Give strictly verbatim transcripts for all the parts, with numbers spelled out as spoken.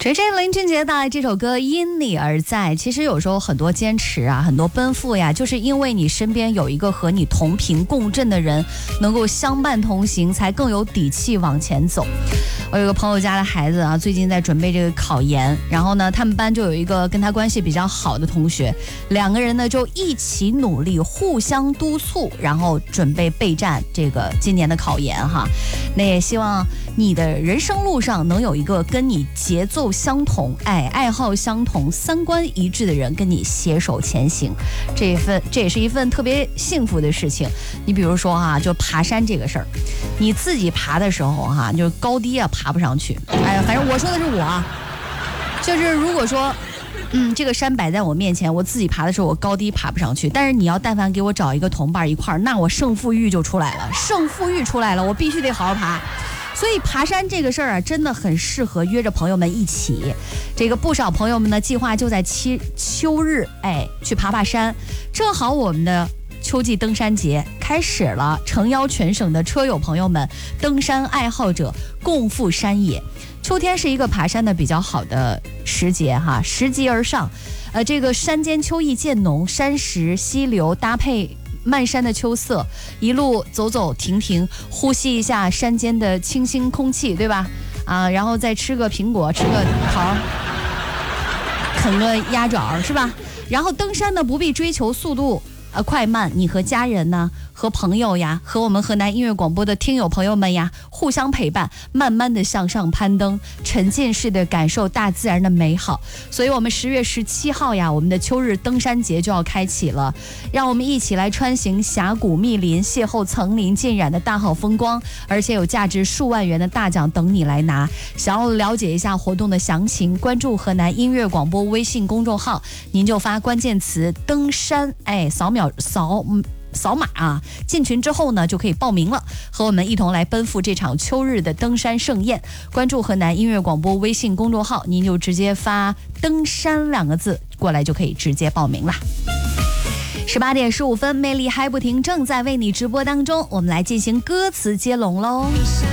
锤锤林俊杰带来这首歌《因你而在》。其实有时候很多坚持啊，很多奔赴呀，就是因为你身边有一个和你同频共振的人，能够相伴同行，才更有底气往前走。我有个朋友家的孩子啊，最近在准备这个考研，然后呢，他们班就有一个跟他关系比较好的同学，两个人呢就一起努力，互相督促，然后准备备战这个今年的考研哈。那也希望你的人生路上能有一个跟你节奏相同、哎，爱好相同、三观一致的人跟你携手前行，这一份这也是一份特别幸福的事情。你比如说哈、啊，就爬山这个事儿，你自己爬的时候哈、啊，就是高低啊爬不上去。哎呀，反正我说的是我啊，就是如果说。嗯，这个山摆在我面前，我自己爬的时候，我高低爬不上去。但是你要但凡给我找一个同伴一块儿，那我胜负欲就出来了，胜负欲出来了，我必须得好好爬。所以爬山这个事儿啊，真的很适合约着朋友们一起。这个不少朋友们呢，计划就在七秋日，哎，去爬爬山。正好我们的秋季登山节开始了，诚邀全省的车友朋友们、登山爱好者共赴山野。秋天是一个爬山的比较好的时节哈，拾级而上，呃，这个山间秋意渐浓，山石溪流搭配漫山的秋色，一路走走停停，呼吸一下山间的清新空气，对吧？啊，然后再吃个苹果，吃个桃，啃个鸭爪，是吧？然后登山呢，不必追求速度呃快慢，你和家人呢，和朋友呀，和我们河南音乐广播的听友朋友们呀，互相陪伴，慢慢的向上攀登，沉浸式的感受大自然的美好。所以我们十月十七号呀，我们的秋日登山节就要开启了，让我们一起来穿行峡谷密林，邂逅层林尽染的大好风光，而且有价值数万元的大奖等你来拿。想要了解一下活动的详情，关注河南音乐广播微信公众号，您就发关键词登山，哎，扫描扫扫码啊，进群之后呢，就可以报名了，和我们一同来奔赴这场秋日的登山盛宴。关注河南音乐广播微信公众号，您就直接发登山两个字过来，就可以直接报名了。十八点十五分，魅力还不停正在为你直播当中，我们来进行歌词接龙喽。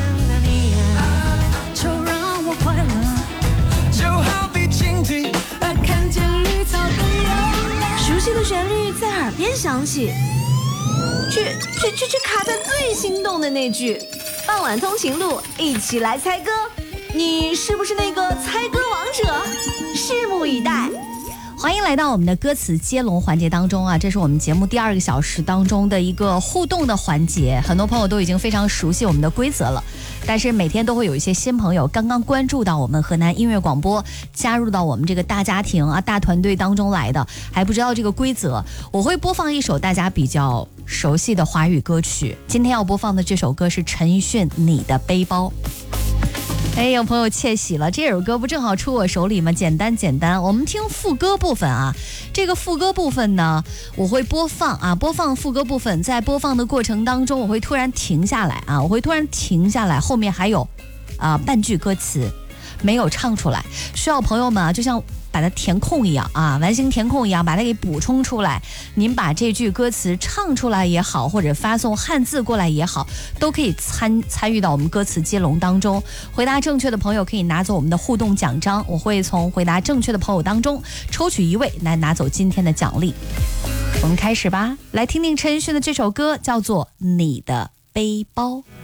熟悉的旋律在耳边响起，却却却却卡在最心动的那句。傍晚通勤路，一起来猜歌，你是不是那个猜歌王者？拭目以待。 欢迎来到我们的歌词接龙环节当中啊，这是我们节目第二个小时当中的一个互动的环节，很多朋友都已经非常熟悉我们的规则了，但是每天都会有一些新朋友刚刚关注到我们河南音乐广播，加入到我们这个大家庭啊大团队当中来的，还不知道这个规则。我会播放一首大家比较熟悉的华语歌曲，今天要播放的这首歌是陈奕迅《你的背包》。哎，有朋友窃喜了，这首歌不正好出我手里吗？简单简单，我们听副歌部分啊。这个副歌部分呢，我会播放啊，播放副歌部分，在播放的过程当中，我会突然停下来啊，我会突然停下来，后面还有啊半句歌词没有唱出来，需要朋友们啊，就像把它填空一样啊，完形填空一样，把它给补充出来。您把这句歌词唱出来也好，或者发送汉字过来也好，都可以参参与到我们歌词接龙当中。回答正确的朋友可以拿走我们的互动奖章，我会从回答正确的朋友当中抽取一位来拿走今天的奖励。我们开始吧，来听听陈奕迅的这首歌，叫做《你的背包》。